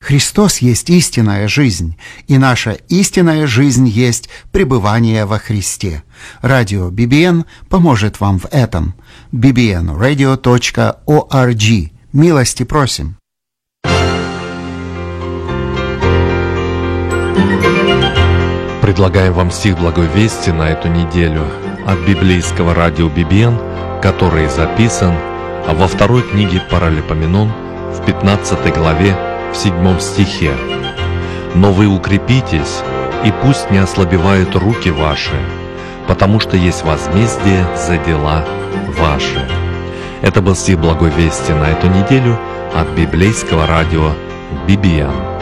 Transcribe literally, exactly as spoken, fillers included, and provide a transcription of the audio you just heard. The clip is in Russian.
Христос есть истинная жизнь, и наша истинная жизнь есть пребывание во Христе. Радио би би эн поможет вам в этом. би би эн радио точка орг. Милости просим. Предлагаем вам стих Благой Вести на эту неделю от библейского радио би би эн, который записан во второй книге Паралипоменон в пятнадцатой главе в седьмом стихе. «Но вы укрепитесь, и пусть не ослабевают руки ваши, потому что есть возмездие за дела ваши». Это был стих Благой Вести на эту неделю от библейского радио би би эн.